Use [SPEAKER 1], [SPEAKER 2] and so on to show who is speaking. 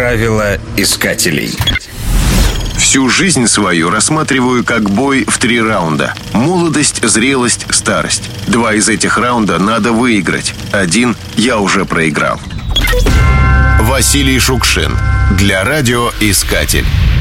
[SPEAKER 1] Правила искателей.
[SPEAKER 2] Всю жизнь свою рассматриваю как бой в 3 раунда. Молодость, зрелость, старость. 2 из этих раунда надо выиграть. 1 я уже проиграл. Василий Шукшин. Для радиоискатель.